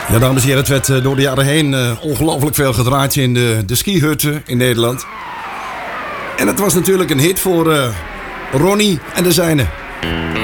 Ja, dames en heren, het werd door de jaren heen ongelooflijk veel gedraaid in de skihutten in Nederland. En het was natuurlijk een hit voor Ronnie en de zijnen.